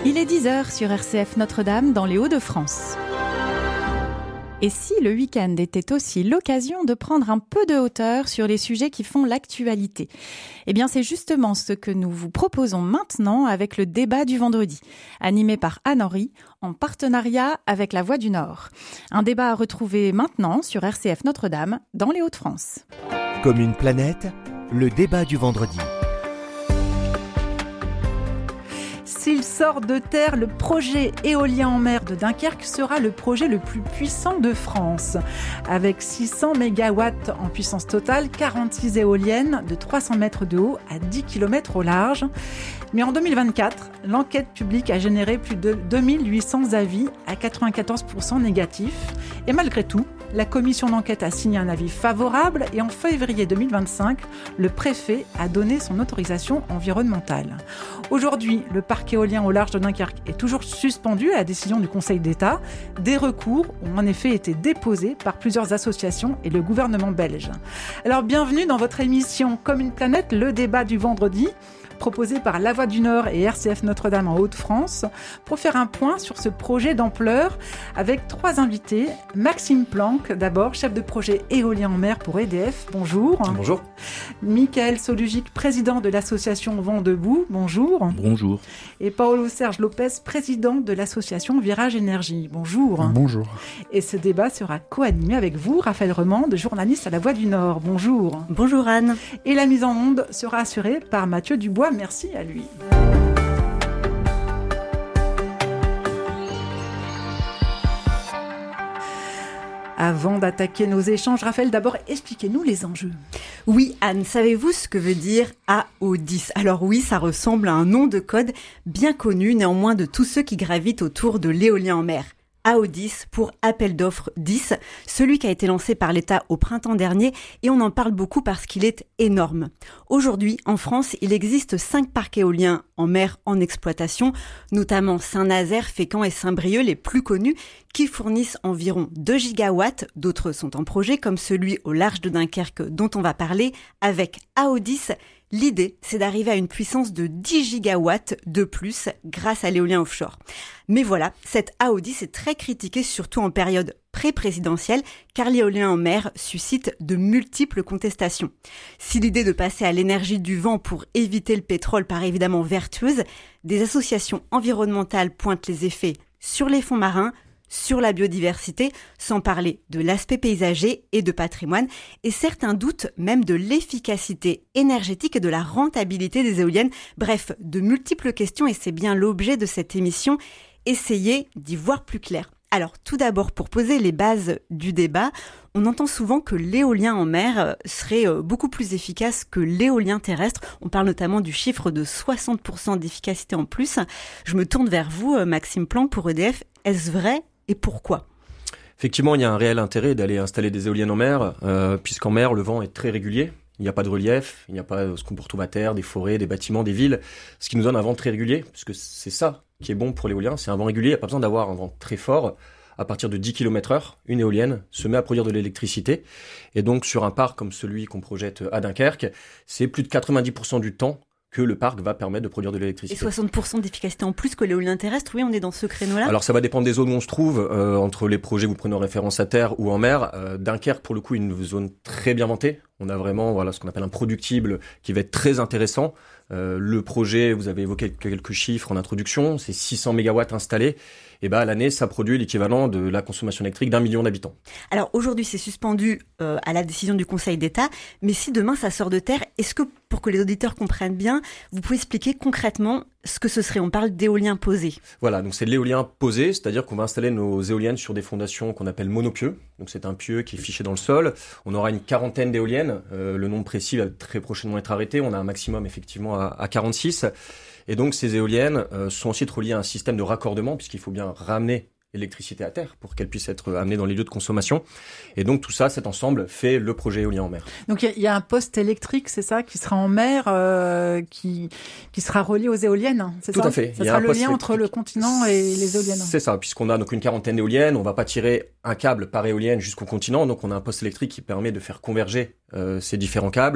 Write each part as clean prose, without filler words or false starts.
Il est 10h sur RCF Notre-Dame dans les Hauts-de-France. Et si le week-end était aussi l'occasion de prendre un peu de hauteur sur les sujets qui font l'actualité ? Eh bien, c'est justement ce que nous vous proposons maintenant avec le débat du vendredi, animé par Anne-Henri, en partenariat avec La Voix du Nord. Un débat à retrouver maintenant sur RCF Notre-Dame dans les Hauts-de-France. Comme une planète, le débat du vendredi. S'il sort de terre, le projet éolien en mer de Dunkerque sera le projet le plus puissant de France. Avec 600 MW en puissance totale, 46 éoliennes de 300 mètres de haut à 10 km au large. Mais en 2024, l'enquête publique a généré plus de 2800 avis à 94% négatifs. Et malgré tout, la commission d'enquête a signé un avis favorable et en février 2025, le préfet a donné son autorisation environnementale. Aujourd'hui, le parc éolien au large de Dunkerque est toujours suspendu à la décision du Conseil d'État. Des recours ont en effet été déposés par plusieurs associations et le gouvernement belge. Alors bienvenue dans votre émission Comme une planète, le débat du vendredi, proposé par La Voix du Nord et RCF Notre-Dame en Hauts-de-France, pour faire un point sur ce projet d'ampleur avec trois invités. Maxime Planck, d'abord, chef de projet éolien en mer pour EDF. Bonjour. Bonjour. Michael Solugic, président de l'association Vent debout. Bonjour. Bonjour. Et Paolo Serge Lopez, président de l'association Virage Énergie. Bonjour. Bonjour. Et ce débat sera co-animé avec vous, Raphaël Remande, journaliste à La Voix du Nord. Bonjour. Bonjour Anne. Et la mise en onde sera assurée par Mathieu Dubois. Merci à lui. Avant d'attaquer nos échanges, Raphaël, d'abord, expliquez-nous les enjeux. Oui, Anne, savez-vous ce que veut dire AO10 ? Alors oui, ça ressemble à un nom de code bien connu néanmoins de tous ceux qui gravitent autour de l'éolien en mer. AO10 pour appel d'offres 10, celui qui a été lancé par l'État au printemps dernier et on en parle beaucoup parce qu'il est énorme. Aujourd'hui, en France, il existe 5 parcs éoliens en mer en exploitation, notamment Saint-Nazaire, Fécamp et Saint-Brieuc, les plus connus, qui fournissent environ 2 gigawatts. D'autres sont en projet, comme celui au large de Dunkerque dont on va parler. Avec AO10, l'idée, c'est d'arriver à une puissance de 10 gigawatts de plus grâce à l'éolien offshore. Mais voilà, cette AO10 est très critiquée, surtout en période pré-présidentielle, car l'éolien en mer suscite de multiples contestations. Si l'idée de passer à l'énergie du vent pour éviter le pétrole paraît évidemment vertueuse, des associations environnementales pointent les effets sur les fonds marins, sur la biodiversité, sans parler de l'aspect paysager et de patrimoine, et certains doutent même de l'efficacité énergétique et de la rentabilité des éoliennes. Bref, de multiples questions et c'est bien l'objet de cette émission, essayer d'y voir plus clair. Alors tout d'abord, pour poser les bases du débat, on entend souvent que l'éolien en mer serait beaucoup plus efficace que l'éolien terrestre. On parle notamment du chiffre de 60% d'efficacité en plus. Je me tourne vers vous, Maxime Planck, pour EDF. Est-ce vrai ? Et pourquoi ? Effectivement, il y a un réel intérêt d'aller installer des éoliennes en mer, puisqu'en mer, le vent est très régulier. Il n'y a pas de relief, il n'y a pas ce qu'on retrouve à terre, des forêts, des bâtiments, des villes, ce qui nous donne un vent très régulier, puisque c'est ça qui est bon pour l'éolien, c'est un vent régulier, il n'y a pas besoin d'avoir un vent très fort. À partir de 10 km/h, une éolienne se met à produire de l'électricité. Et donc, sur un parc comme celui qu'on projette à Dunkerque, c'est plus de 90% du temps que le parc va permettre de produire de l'électricité. Et 60% d'efficacité en plus que l'éolien terrestre, oui, on est dans ce créneau-là ? Alors ça va dépendre des zones où on se trouve, entre les projets vous prenez en référence à terre ou en mer. Dunkerque, pour le coup, est une zone très bien vantée. On a vraiment ce qu'on appelle un productible qui va être très intéressant. Le projet, vous avez évoqué quelques chiffres en introduction, c'est 600 mégawatts installés. Et à l'année, ça produit l'équivalent de la consommation électrique d'1 million d'habitants. Alors aujourd'hui, c'est suspendu à la décision du Conseil d'État, mais si demain ça sort de terre, est-ce que, pour que les auditeurs comprennent bien, vous pouvez expliquer concrètement ce que ce serait ? On parle d'éolien posé. Voilà, donc c'est de l'éolien posé, c'est-à-dire qu'on va installer nos éoliennes sur des fondations qu'on appelle monopieux. Donc c'est un pieu qui est fiché dans le sol. On aura une quarantaine d'éoliennes. Le nombre précis va très prochainement être arrêté. On a un maximum effectivement à 46. Et donc ces éoliennes sont ensuite reliées à un système de raccordement, puisqu'il faut bien ramener l'électricité à terre pour qu'elle puisse être amenée dans les lieux de consommation. Et donc tout ça, cet ensemble fait le projet éolien en mer. Donc il y a un poste électrique, c'est ça, qui sera en mer, qui sera relié aux éoliennes, c'est ça ? Tout à fait. Ça sera le lien entre le continent et les éoliennes. C'est ça, puisqu'on a donc une quarantaine d'éoliennes, on va pas tirer un câble par éolienne jusqu'au continent, donc on a un poste électrique qui permet de faire converger ces différents câbles.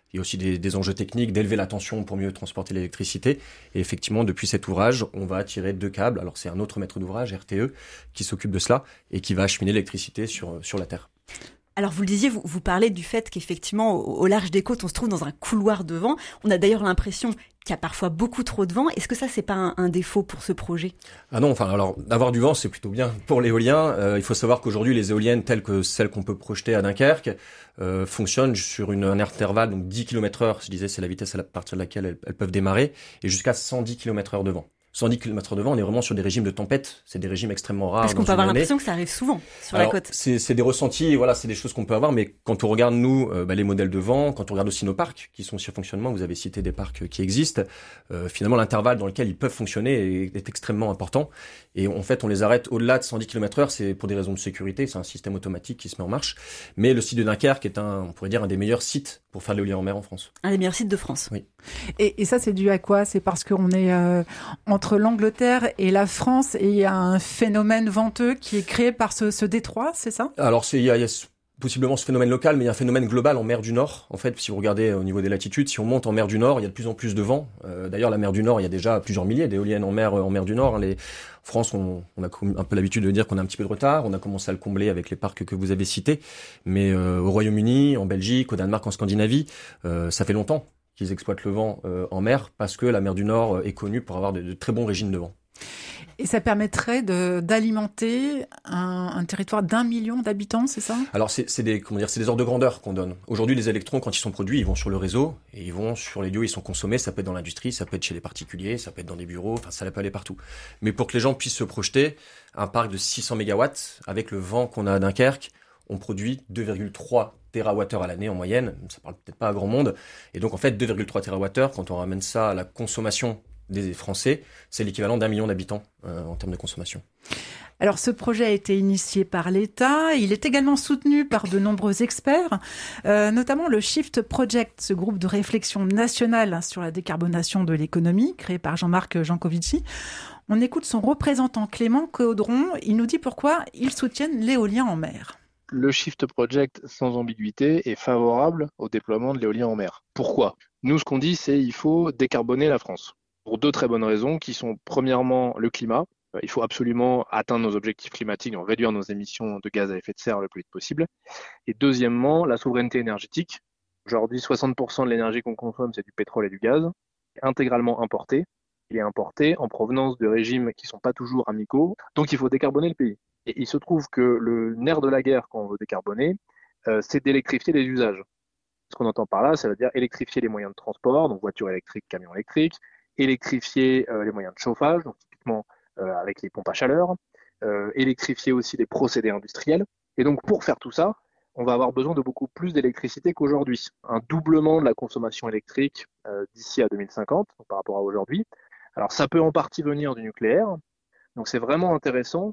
Il y a aussi des enjeux techniques d'élever la tension pour mieux transporter l'électricité. Et effectivement, depuis cet ouvrage, on va tirer 2 câbles. Alors c'est un autre maître d'ouvrage, RTE, qui s'occupe de cela et qui va acheminer l'électricité sur la Terre. Alors vous le disiez, vous parlez du fait qu'effectivement au large des côtes on se trouve dans un couloir de vent. On a d'ailleurs l'impression qu'il y a parfois beaucoup trop de vent. Est-ce que ça c'est pas un défaut pour ce projet ? Ah non, enfin alors d'avoir du vent c'est plutôt bien pour l'éolien. Il faut savoir qu'aujourd'hui les éoliennes telles que celles qu'on peut projeter à Dunkerque fonctionnent sur un intervalle donc 10 km/h. Je disais c'est la vitesse à partir de laquelle elles peuvent démarrer et jusqu'à 110 km/h de vent. 110 km de vent, on est vraiment sur des régimes de tempête. C'est des régimes extrêmement rares. Parce qu'on peut avoir l'impression que ça arrive souvent sur la côte. C'est des ressentis, voilà, c'est des choses qu'on peut avoir, mais quand on regarde, nous, les modèles de vent, quand on regarde aussi nos parcs qui sont sur fonctionnement, vous avez cité des parcs qui existent, finalement, l'intervalle dans lequel ils peuvent fonctionner est extrêmement important. Et en fait, on les arrête au-delà de 110 km/h, c'est pour des raisons de sécurité, c'est un système automatique qui se met en marche. Mais le site de Dunkerque est on pourrait dire, un des meilleurs sites pour faire de l'éolien en mer en France. Un des meilleurs sites de France. Oui. Et ça, c'est dû à quoi ? C'est parce qu'on est entre l'Angleterre et la France et il y a un phénomène venteux qui est créé par ce détroit, c'est ça ? Alors, il y a possiblement ce phénomène local, mais il y a un phénomène global en mer du Nord. En fait, si vous regardez au niveau des latitudes, si on monte en mer du Nord, il y a de plus en plus de vent. D'ailleurs, la mer du Nord, il y a déjà plusieurs milliers d'éoliennes en mer du Nord. En France, on a un peu l'habitude de dire qu'on a un petit peu de retard. On a commencé à le combler avec les parcs que vous avez cités. Mais au Royaume-Uni, en Belgique, au Danemark, en Scandinavie, ça fait longtemps qu'ils exploitent le vent en mer parce que la mer du Nord est connue pour avoir de très bons régimes de vent. Et ça permettrait d'alimenter un territoire d'1 million d'habitants, c'est ça ? Alors c'est des ordres de grandeur qu'on donne. Aujourd'hui, les électrons, quand ils sont produits, ils vont sur le réseau et ils vont sur les lieux où ils sont consommés. Ça peut être dans l'industrie, ça peut être chez les particuliers, ça peut être dans des bureaux, enfin ça peut aller partout. Mais pour que les gens puissent se projeter, un parc de 600 mégawatts, avec le vent qu'on a à Dunkerque, on produit 2,3 TWh à l'année en moyenne. Ça parle peut-être pas à grand monde. Et donc en fait, 2,3 TWh, quand on ramène ça à la consommation des Français, c'est l'équivalent d'1 million d'habitants en termes de consommation. Alors ce projet a été initié par l'État, il est également soutenu par de nombreux experts, notamment le Shift Project, ce groupe de réflexion nationale sur la décarbonation de l'économie, créé par Jean-Marc Jancovici. On écoute son représentant Clément Caudron, il nous dit pourquoi ils soutiennent l'éolien en mer. Le Shift Project, sans ambiguïté, est favorable au déploiement de l'éolien en mer. Pourquoi ? Nous, ce qu'on dit, c'est qu'il faut décarboner la France. Pour 2 très bonnes raisons, qui sont premièrement le climat. Il faut absolument atteindre nos objectifs climatiques, donc réduire nos émissions de gaz à effet de serre le plus vite possible. Et deuxièmement, la souveraineté énergétique. Aujourd'hui, 60% de l'énergie qu'on consomme, c'est du pétrole et du gaz, intégralement importé. Il est importé en provenance de régimes qui ne sont pas toujours amicaux, donc il faut décarboner le pays. Et il se trouve que le nerf de la guerre quand on veut décarboner, c'est d'électrifier les usages. Ce qu'on entend par là, ça veut dire électrifier les moyens de transport, donc voitures électriques, camions électriques, électrifier les moyens de chauffage, donc typiquement avec les pompes à chaleur, électrifier aussi les procédés industriels. Et donc pour faire tout ça, on va avoir besoin de beaucoup plus d'électricité qu'aujourd'hui. Un doublement de la consommation électrique d'ici à 2050 donc par rapport à aujourd'hui. Alors ça peut en partie venir du nucléaire, donc c'est vraiment intéressant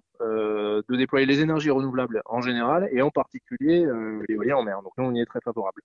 de déployer les énergies renouvelables en général et en particulier l'éolien en mer. Donc nous on y est très favorable.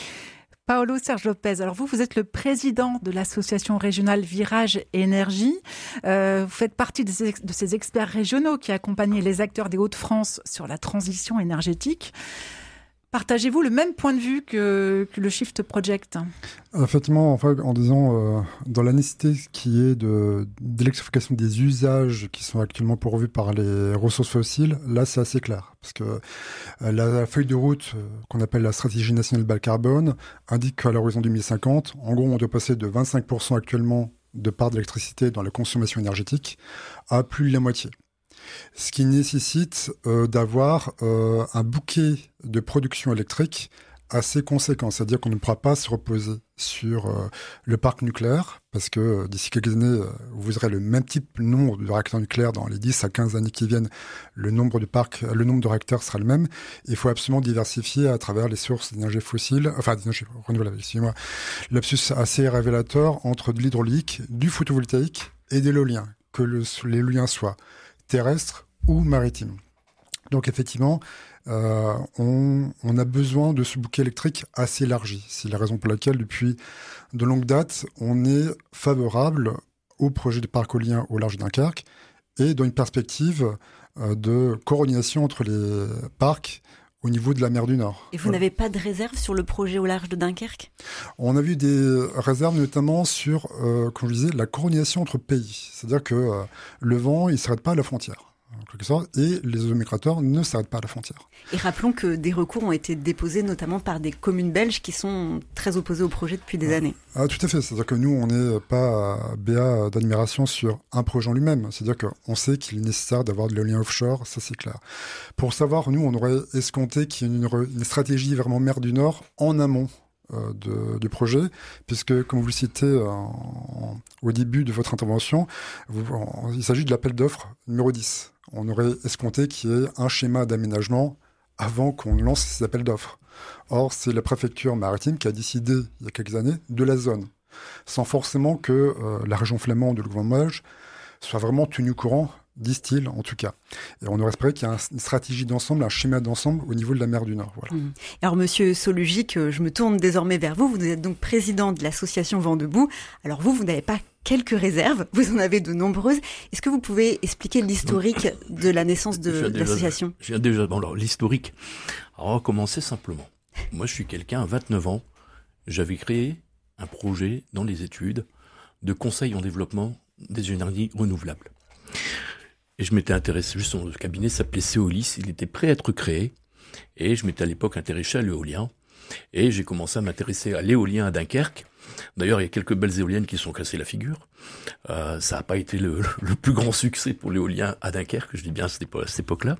Paolo Serge Lopez, alors vous êtes le président de l'association régionale Virage Énergie. Vous faites partie de ces experts régionaux qui accompagnent les acteurs des Hauts-de-France sur la transition énergétique. Partagez-vous le même point de vue que le Shift Project ? Effectivement, en disant dans la nécessité qui est d'électrification des usages qui sont actuellement pourvus par les ressources fossiles, là c'est assez clair. Parce que la feuille de route qu'on appelle la stratégie nationale bas carbone indique qu'à l'horizon 2050, en gros on doit passer de 25% actuellement de part d'électricité dans la consommation énergétique à plus de la moitié. Ce qui nécessite d'avoir un bouquet de production électrique assez conséquent. C'est-à-dire qu'on ne pourra pas se reposer sur le parc nucléaire, parce que d'ici quelques années, vous aurez le même type nombre de réacteurs nucléaires dans les 10 à 15 années qui viennent. Le nombre de réacteurs sera le même. Il faut absolument diversifier à travers les sources d'énergie fossile, d'énergie renouvelable, excusez-moi. Lapsus assez révélateur entre de l'hydraulique, du photovoltaïque et de l'éolien. Que l'éolien soit terrestre ou maritime. Donc effectivement, on a besoin de ce bouquet électrique assez élargi. C'est la raison pour laquelle, depuis de longue date, on est favorable au projet de parc éolien au large de Dunkerque et dans une perspective de coordination entre les parcs au niveau de la mer du Nord. Et vous n'avez pas de réserve sur le projet au large de Dunkerque ? On a vu des réserves notamment sur, comme je disais, la coordination entre pays. C'est-à-dire que le vent, il ne s'arrête pas à la frontière, en quelque sorte, et les oiseaux migrateurs ne s'arrêtent pas à la frontière. Et rappelons que des recours ont été déposés notamment par des communes belges qui sont très opposées au projet depuis des années. Ah, tout à fait. C'est-à-dire que nous, on n'est pas béat d'admiration sur un projet en lui-même. C'est-à-dire qu'on sait qu'il est nécessaire d'avoir de l'éolien offshore, ça c'est clair. Pour savoir, nous, on aurait escompté qu'il y ait une stratégie vraiment mer du Nord en amont du projet, puisque, comme vous le citez au début de votre intervention, il s'agit de l'appel d'offres numéro 10. On aurait escompté qu'il y ait un schéma d'aménagement avant qu'on lance ces appels d'offres. Or, c'est la préfecture maritime qui a décidé, il y a quelques années, de la zone, sans forcément que la région flamande ou le gouvernement belge soit vraiment tenu au courant, disent-ils en tout cas. Et on aurait espéré qu'il y ait une stratégie d'ensemble, un schéma d'ensemble au niveau de la mer du Nord. Voilà. Alors, Monsieur Solugic, je me tourne désormais vers vous. Vous êtes donc président de l'association Vent debout. Alors vous n'avez pas quelques réserves, vous en avez de nombreuses. Est-ce que vous pouvez expliquer l'historique de la naissance de l'association ? Alors, l'historique, on va commencer simplement. Moi, je suis quelqu'un à 29 ans. J'avais créé un projet dans les études de conseil en développement des énergies renouvelables. Et je m'étais intéressé, juste son cabinet s'appelait Céolis, il était prêt à être créé. Et je m'étais à l'époque intéressé à l'éolien. Et j'ai commencé à m'intéresser à l'éolien à Dunkerque. D'ailleurs, il y a quelques belles éoliennes qui se sont cassées la figure. Ça n'a pas été le plus grand succès pour l'éolien à Dunkerque, je dis bien à cette époque-là.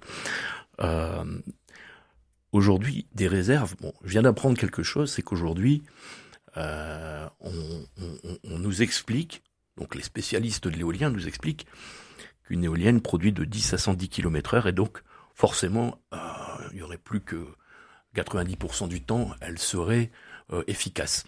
Aujourd'hui, des réserves, bon, je viens d'apprendre quelque chose, c'est qu'aujourd'hui, on nous explique, donc les spécialistes de l'éolien nous expliquent qu'une éolienne produit de 10 à 110 km/h et donc forcément, il n'y aurait plus que 90% du temps, elle serait efficace.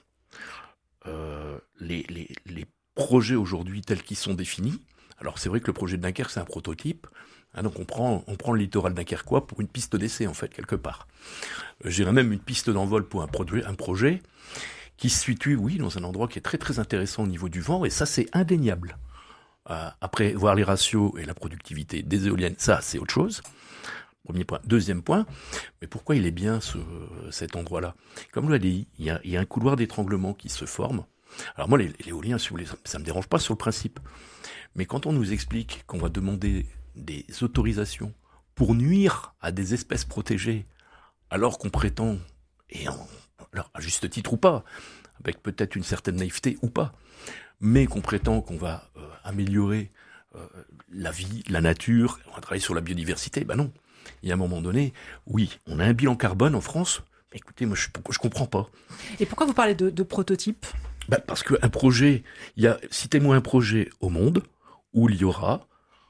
Les projets aujourd'hui tels qu'ils sont définis, alors c'est vrai que le projet de Dunkerque c'est un prototype, hein, donc on prend le littoral dunkerquois pour une piste d'essai en fait quelque part. J'irais même une piste d'envol pour un projet qui se situe, oui, dans un endroit qui est très très intéressant au niveau du vent et ça c'est indéniable. Après voir les ratios et la productivité des éoliennes, ça c'est autre chose. Premier point. Deuxième point, mais pourquoi il est bien cet endroit-là ? Comme je l'ai dit, il y a un couloir d'étranglement qui se forme. Alors moi, l'éolien, si vous voulez, ça me dérange pas sur le principe. Mais quand on nous explique qu'on va demander des autorisations pour nuire à des espèces protégées, alors qu'on prétend, alors à juste titre ou pas, avec peut-être une certaine naïveté ou pas, mais qu'on prétend qu'on va améliorer la vie, la nature, on va travailler sur la biodiversité, ben non. Il y a un moment donné, oui, on a un bilan carbone en France, mais écoutez, moi je comprends pas. Et pourquoi vous parlez de prototype ? Parce qu'un projet, citez-moi un projet au monde où il y aura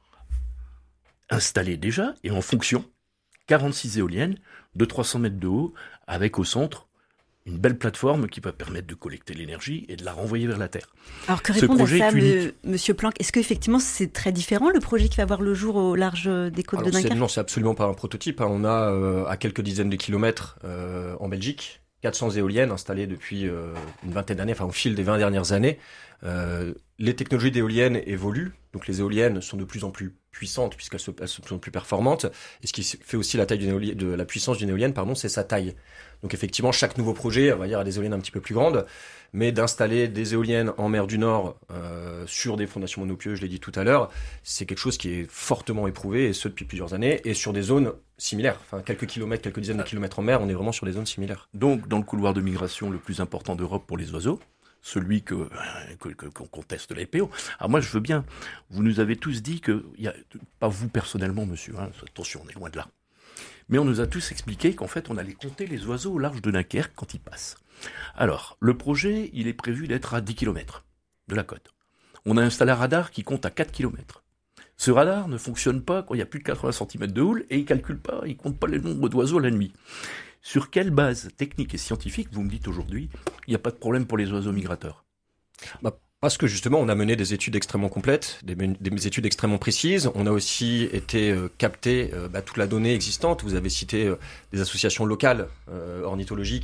installé déjà, et en fonction, 46 éoliennes de 300 mètres de haut, avec au centre une belle plateforme qui va permettre de collecter l'énergie et de la renvoyer vers la Terre. Alors que répondre à ça, Monsieur Planck, est-ce qu'effectivement c'est très différent le projet qui va voir le jour au large des côtes de Dunkerque ? Non, c'est absolument pas un prototype. On a à quelques dizaines de kilomètres en Belgique 400 éoliennes installées depuis une vingtaine d'années, enfin au fil des 20 dernières années. Les technologies d'éoliennes évoluent, donc les éoliennes sont de plus en plus puissantes puisqu'elles sont plus performantes. Et ce qui fait aussi la puissance d'une éolienne, c'est sa taille. Donc effectivement, chaque nouveau projet, on va dire, a des éoliennes un petit peu plus grandes, mais d'installer des éoliennes en mer du Nord sur des fondations monopieux, je l'ai dit tout à l'heure, c'est quelque chose qui est fortement éprouvé, et ce depuis plusieurs années, et sur des zones similaires. Enfin, quelques dizaines de kilomètres en mer, on est vraiment sur des zones similaires. Donc, dans le couloir de migration le plus important d'Europe pour les oiseaux, celui qu'on conteste la LPO. Alors moi, je veux bien, vous nous avez tous dit que, pas vous personnellement, monsieur, hein, attention, on est loin de là, mais on nous a tous expliqué qu'en fait, on allait compter les oiseaux au large de Dunkerque quand ils passent. Alors, le projet, il est prévu d'être à 10 km de la côte. On a installé un radar qui compte à 4 km. Ce radar ne fonctionne pas quand il y a plus de 80 cm de houle et il ne compte pas le nombre d'oiseaux la nuit. Sur quelle base technique et scientifique, vous me dites aujourd'hui, il n'y a pas de problème pour les oiseaux migrateurs ? Parce que justement, on a mené des études extrêmement complètes, des études extrêmement précises. On a aussi été capter toute la donnée existante. Vous avez cité des associations locales ornithologiques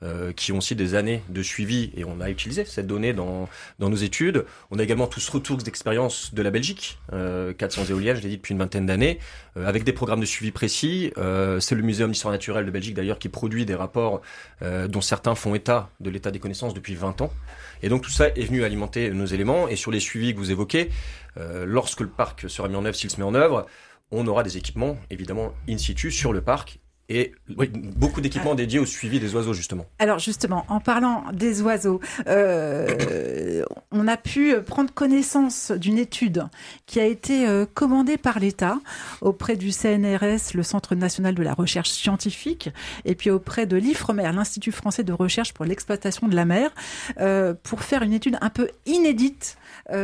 qui ont aussi des années de suivi, et on a utilisé cette donnée dans nos études. On a également tout ce retour d'expérience de la Belgique, 400 éoliennes, je l'ai dit, depuis une vingtaine d'années, avec des programmes de suivi précis. C'est le Muséum d'histoire naturelle de Belgique d'ailleurs qui produit des rapports dont certains font état de l'état des connaissances depuis 20 ans. Et donc tout ça est venu alimenter nos éléments. Et sur les suivis que vous évoquez, lorsque le parc sera mis en œuvre, s'il se met en œuvre, on aura des équipements évidemment in situ sur le parc. Et beaucoup d'équipements dédiés au suivi des oiseaux, justement. Alors justement, en parlant des oiseaux, on a pu prendre connaissance d'une étude qui a été commandée par l'État auprès du CNRS, le Centre national de la recherche scientifique, et puis auprès de l'IFREMER, l'Institut français de recherche pour l'exploitation de la mer, pour faire une étude un peu inédite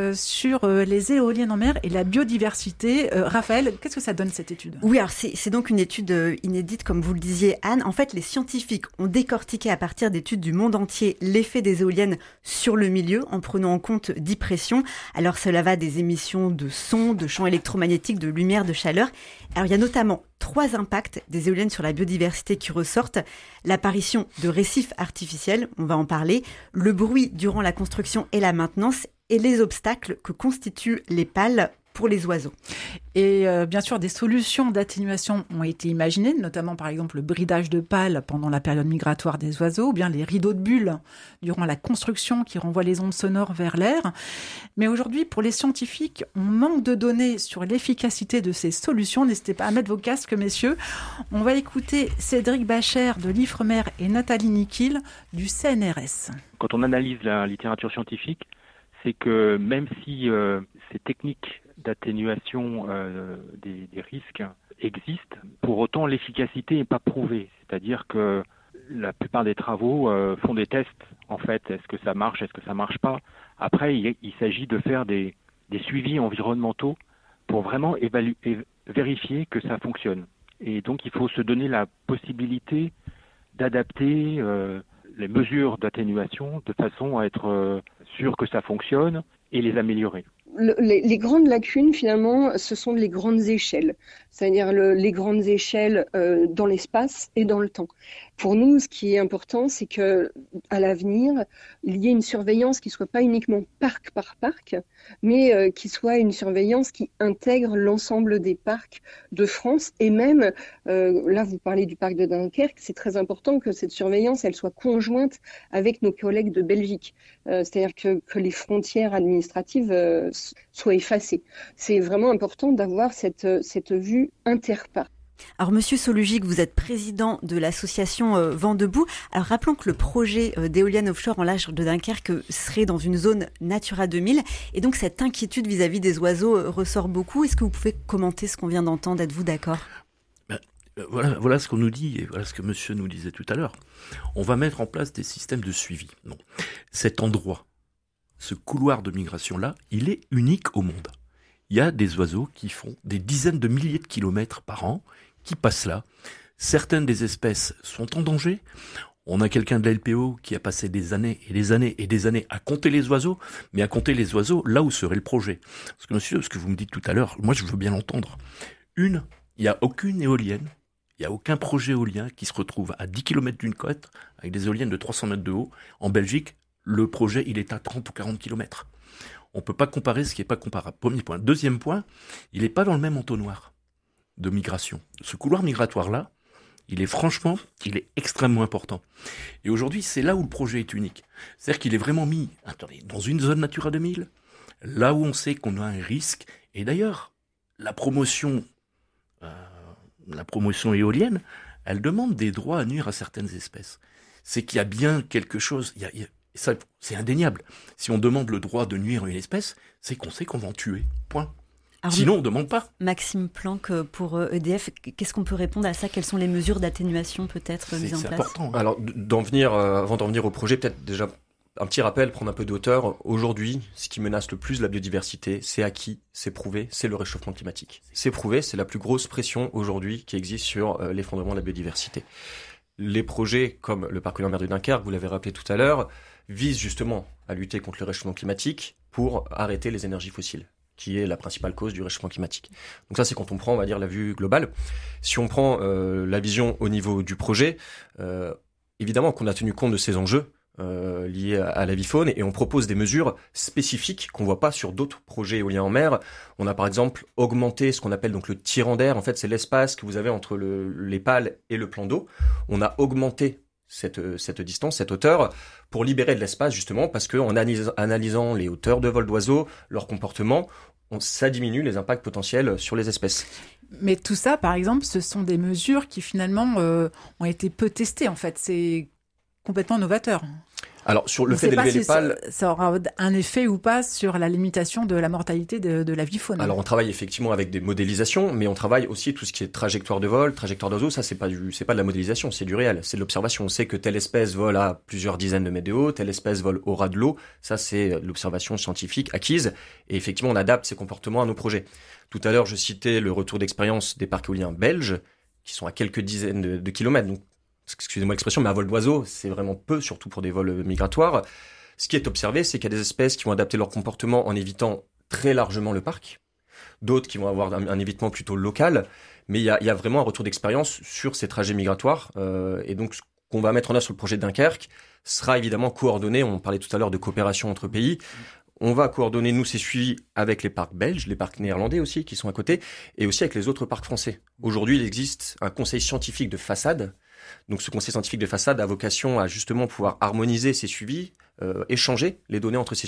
sur les éoliennes en mer et la biodiversité. Raphaël, qu'est-ce que ça donne cette étude ? Oui, alors c'est donc une étude inédite, comme vous le disiez, Anne. En fait, les scientifiques ont décortiqué à partir d'études du monde entier l'effet des éoliennes sur le milieu en prenant en compte 10 pressions. Alors cela va des émissions de sons, de champs électromagnétiques, de lumière, de chaleur. Alors il y a notamment 3 impacts des éoliennes sur la biodiversité qui ressortent. L'apparition de récifs artificiels, on va en parler, le bruit durant la construction et la maintenance, et les obstacles que constituent les pales pour les oiseaux. Et bien sûr, des solutions d'atténuation ont été imaginées, notamment par exemple le bridage de pales pendant la période migratoire des oiseaux, ou bien les rideaux de bulles durant la construction qui renvoient les ondes sonores vers l'air. Mais aujourd'hui, pour les scientifiques, on manque de données sur l'efficacité de ces solutions. N'hésitez pas à mettre vos casques, messieurs. On va écouter Cédric Bacher de l'IFREMER et Nathalie Niquil du CNRS. Quand on analyse la littérature scientifique, c'est que même si ces techniques d'atténuation des risques existent, pour autant l'efficacité n'est pas prouvée. C'est-à-dire que la plupart des travaux font des tests, en fait. Est-ce que ça marche, est-ce que ça marche pas ? Après, il s'agit de faire des suivis environnementaux pour vraiment vérifier que ça fonctionne. Et donc, il faut se donner la possibilité d'adapter les mesures d'atténuation de façon à être sûr que ça fonctionne et les améliorer. Les grandes lacunes, finalement, ce sont les grandes échelles, c'est-à-dire les grandes échelles dans l'espace et dans le temps. Pour nous, ce qui est important, c'est que à l'avenir, il y ait une surveillance qui soit pas uniquement parc par parc, mais qui soit une surveillance qui intègre l'ensemble des parcs de France. Et même, là, vous parlez du parc de Dunkerque, c'est très important que cette surveillance, elle soit conjointe avec nos collègues de Belgique. C'est-à-dire que les frontières administratives soient effacées. C'est vraiment important d'avoir cette vue interparc. Alors, Monsieur Solugic, vous êtes président de l'association Vent debout. Alors, rappelons que le projet d'éoliennes offshore en large de Dunkerque serait dans une zone Natura 2000. Et donc, cette inquiétude vis-à-vis des oiseaux ressort beaucoup. Est-ce que vous pouvez commenter ce qu'on vient d'entendre ? Êtes-vous d'accord ? Voilà ce qu'on nous dit et voilà ce que monsieur nous disait tout à l'heure. On va mettre en place des systèmes de suivi. Non. Cet endroit, ce couloir de migration-là, il est unique au monde. Il y a des oiseaux qui font des dizaines de milliers de kilomètres par an, qui passent là. Certaines des espèces sont en danger. On a quelqu'un de la LPO qui a passé des années et des années et des années à compter les oiseaux, mais à compter les oiseaux là où serait le projet. Parce que monsieur, ce que vous me dites tout à l'heure, moi je veux bien l'entendre. Il n'y a aucune éolienne, il n'y a aucun projet éolien qui se retrouve à 10 km d'une côte, avec des éoliennes de 300 mètres de haut. En Belgique, le projet, il est à 30 ou 40 km. On ne peut pas comparer ce qui n'est pas comparable. Premier point. Deuxième point, il n'est pas dans le même entonnoir de migration. Ce couloir migratoire-là, il est extrêmement important. Et aujourd'hui, c'est là où le projet est unique. C'est-à-dire qu'il est vraiment mis dans une zone Natura 2000, là où on sait qu'on a un risque. Et d'ailleurs, la promotion éolienne, elle demande des droits à nuire à certaines espèces. C'est qu'il y a bien quelque chose, ça, c'est indéniable. Si on demande le droit de nuire à une espèce, c'est qu'on sait qu'on va en tuer. Point. Alors, sinon, on ne demande pas. Maxime Planck, pour EDF, qu'est-ce qu'on peut répondre à ça ? Quelles sont les mesures d'atténuation peut-être mises en place ? C'est important. Alors, avant d'en venir au projet, peut-être déjà un petit rappel, prendre un peu de hauteur. Aujourd'hui, ce qui menace le plus la biodiversité, c'est acquis, c'est prouvé, c'est le réchauffement climatique. C'est prouvé, c'est la plus grosse pression aujourd'hui qui existe sur l'effondrement de la biodiversité. Les projets comme le parc éolien en mer de Dunkerque, vous l'avez rappelé tout à l'heure, visent justement à lutter contre le réchauffement climatique pour arrêter les énergies fossiles, qui est la principale cause du réchauffement climatique. Donc ça, c'est quand on prend, on va dire, la vue globale. Si on prend la vision au niveau du projet, évidemment qu'on a tenu compte de ces enjeux liés à la vie faune et on propose des mesures spécifiques qu'on voit pas sur d'autres projets éoliens en mer. On a par exemple augmenté ce qu'on appelle donc le tirant d'air. En fait, c'est l'espace que vous avez entre les pales et le plan d'eau. On a augmenté cette distance, cette hauteur, pour libérer de l'espace justement parce qu'en analysant les hauteurs de vol d'oiseaux, leur comportement, ça diminue les impacts potentiels sur les espèces. Mais tout ça, par exemple, ce sont des mesures qui finalement ont été peu testées en fait. C'est complètement novateur. Alors, sur le fait d'élever les pales... Ça aura un effet ou pas sur la limitation de la mortalité de la vie faune. Alors, on travaille effectivement avec des modélisations, mais on travaille aussi tout ce qui est trajectoire de vol, trajectoire d'oiseau. Ça, c'est pas de la modélisation, c'est du réel, c'est de l'observation. On sait que telle espèce vole à plusieurs dizaines de mètres de haut, telle espèce vole au ras de l'eau. Ça, c'est l'observation scientifique acquise. Et effectivement, on adapte ces comportements à nos projets. Tout à l'heure, je citais le retour d'expérience des parcs éoliens belges, qui sont à quelques dizaines de kilomètres. Donc, excusez-moi l'expression, mais un vol d'oiseau, c'est vraiment peu, surtout pour des vols migratoires. Ce qui est observé, c'est qu'il y a des espèces qui vont adapter leur comportement en évitant très largement le parc, d'autres qui vont avoir un évitement plutôt local, mais il y a vraiment un retour d'expérience sur ces trajets migratoires. Et donc, ce qu'on va mettre en œuvre sur le projet de Dunkerque sera évidemment coordonné. On parlait tout à l'heure de coopération entre pays. On va coordonner, nous, ces suivis avec les parcs belges, les parcs néerlandais aussi, qui sont à côté, et aussi avec les autres parcs français. Aujourd'hui, il existe un conseil scientifique de façade. Donc ce conseil scientifique de façade a vocation à justement pouvoir harmoniser ces suivis, échanger les données entre ces